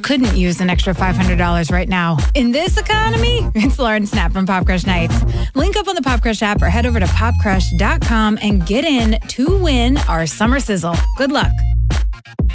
couldn't use an extra $500 right now? In this economy, it's Lauren Snap from Pop Crush Nights. Link up on the Pop Crush app or head over to popcrush.com and get in to win our summer sizzle. Good luck.